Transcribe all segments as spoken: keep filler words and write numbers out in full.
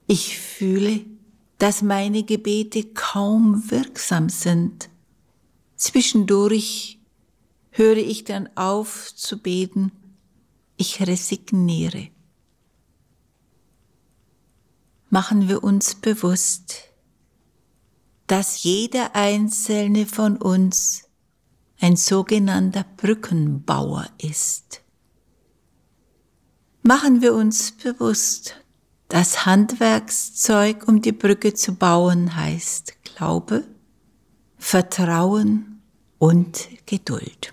Ich fühle, dass meine Gebete kaum wirksam sind. Zwischendurch höre ich dann auf zu beten. Ich resigniere. Machen wir uns bewusst, dass jeder einzelne von uns ein sogenannter Brückenbauer ist. Machen wir uns bewusst, das Handwerkszeug, um die Brücke zu bauen, heißt Glaube, Vertrauen und Geduld.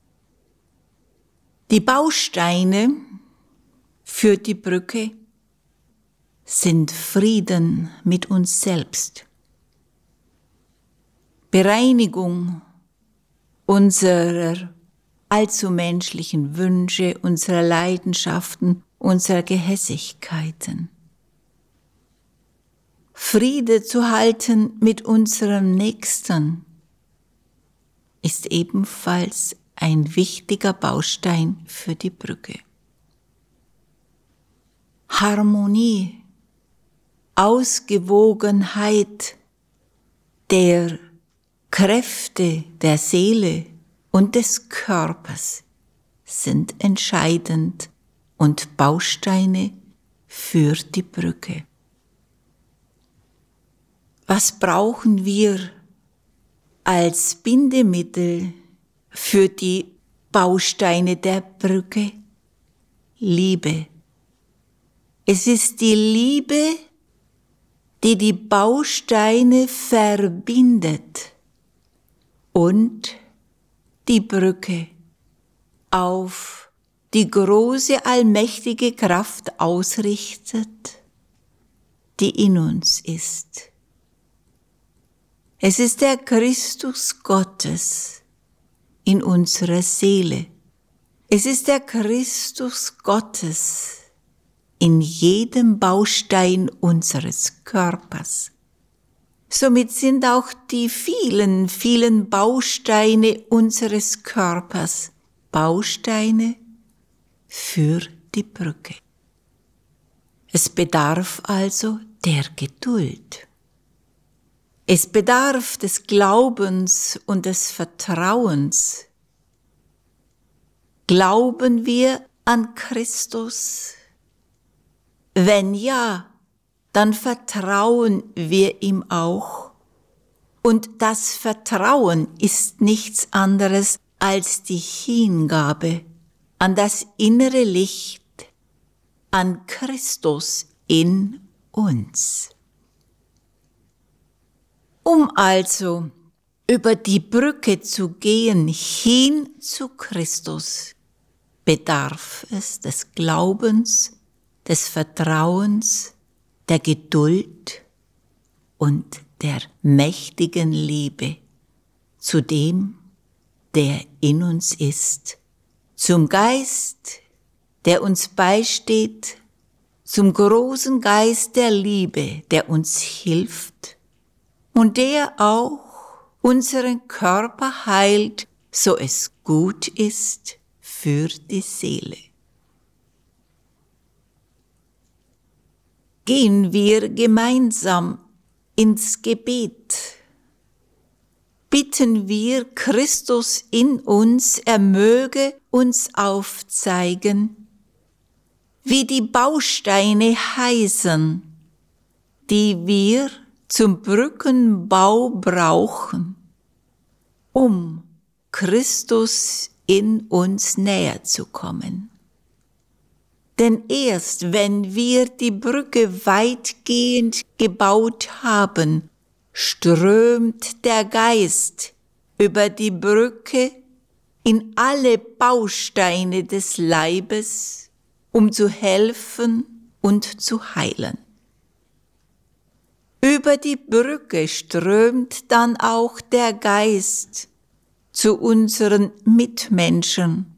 Die Bausteine für die Brücke sind Frieden mit uns selbst, Bereinigung unserer allzu menschlichen Wünsche, unserer Leidenschaften, unserer Gehässigkeiten. Friede zu halten mit unserem Nächsten ist ebenfalls ein wichtiger Baustein für die Brücke. Harmonie, Ausgewogenheit der Kräfte der Seele und des Körpers sind entscheidend und Bausteine für die Brücke. Was brauchen wir als Bindemittel für die Bausteine der Brücke? Liebe. Es ist die Liebe, die die Bausteine verbindet und die Brücke auf die große allmächtige Kraft ausrichtet, die in uns ist. Es ist der Christus Gottes in unserer Seele. Es ist der Christus Gottes in jedem Baustein unseres Körpers. Somit sind auch die vielen, vielen Bausteine unseres Körpers Bausteine für die Brücke. Es bedarf also der Geduld. Es bedarf des Glaubens und des Vertrauens. Glauben wir an Christus? Wenn ja, dann vertrauen wir ihm auch. Und das Vertrauen ist nichts anderes als die Hingabe an das innere Licht, an Christus in uns. Um also über die Brücke zu gehen hin zu Christus, bedarf es des Glaubens, des Vertrauens, der Geduld und der mächtigen Liebe zu dem, der in uns ist, zum Geist, der uns beisteht, zum großen Geist der Liebe, der uns hilft und der auch unseren Körper heilt, so es gut ist für die Seele. Gehen wir gemeinsam ins Gebet. Bitten wir Christus in uns, er möge uns aufzeigen, wie die Bausteine heißen, die wir zum Brückenbau brauchen, um Christus in uns näher zu kommen. Denn erst wenn wir die Brücke weitgehend gebaut haben, strömt der Geist über die Brücke in alle Bausteine des Leibes, um zu helfen und zu heilen. Über die Brücke strömt dann auch der Geist zu unseren Mitmenschen,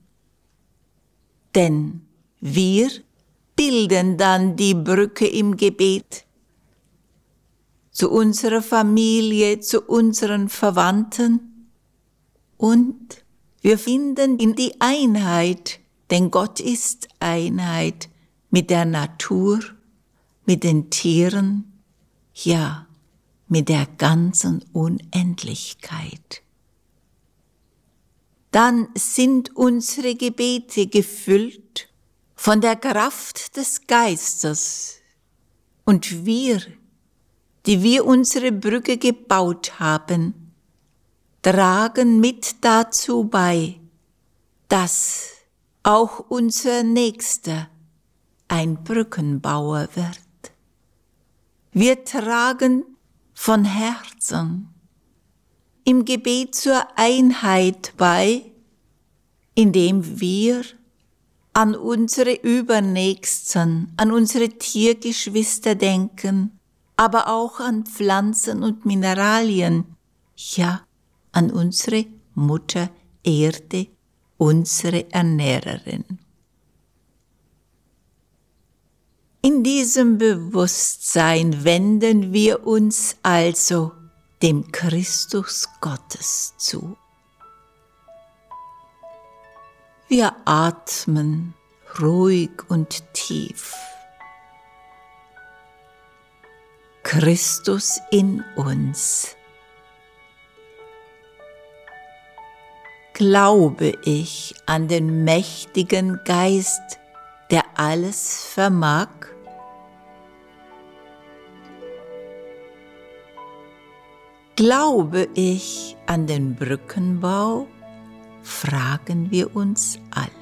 denn wir bilden dann die Brücke im Gebet zu unserer Familie, zu unseren Verwandten und wir finden in die Einheit, denn Gott ist Einheit mit der Natur, mit den Tieren, ja, mit der ganzen Unendlichkeit. Dann sind unsere Gebete gefüllt von der Kraft des Geistes und wir, die wir unsere Brücke gebaut haben, tragen mit dazu bei, dass auch unser Nächster ein Brückenbauer wird. Wir tragen von Herzen im Gebet zur Einheit bei, indem wir an unsere Übernächsten, an unsere Tiergeschwister denken, aber auch an Pflanzen und Mineralien, ja, an unsere Mutter Erde, unsere Ernährerin. In diesem Bewusstsein wenden wir uns also dem Christus Gottes zu. Wir atmen ruhig und tief. Christus in uns. Glaube ich an den mächtigen Geist, der alles vermag? Glaube ich an den Brückenbau? Fragen wir uns alle.